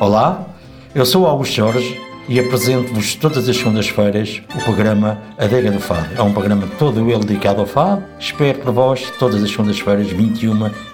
Olá, eu sou o Augusto Jorge e apresento-vos todas as segundas-feiras o programa Adega do Fado. É um programa todo ele dedicado ao fado. Espero por vós todas as segundas-feiras, 21